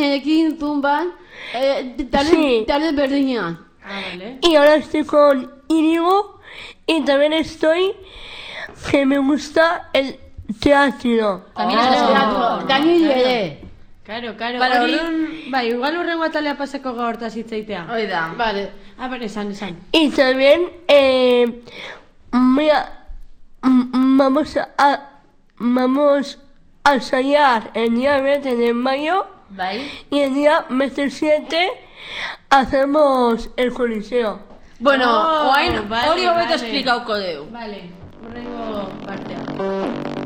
Ekin zumban, tarde berdinean. Vale. Y ahora estoy con Íñigo y también estoy que me gusta el teatro. También estás Teatro, Dani ere. Claro. Para Bai, igual urrengo atalea paseko gaurtaz hitzeitea. Hoi da. Vale. Ber, esan. Y también vamos a ensayar el día 20 de mayo Bai. y el día 27 hacemos el Coliseo. Bueno, Oh, oain vale, hori hobeto vale. esplikauko deu. Vale, urrengo partean.